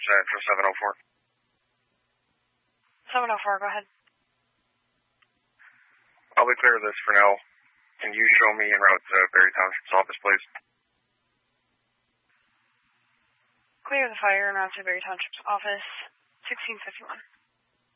for 704. 704, go ahead. I'll be clear of this for now. Can you show me en route to Berry Township's office, please? Clear the fire en route to Berry Township's office, 1651.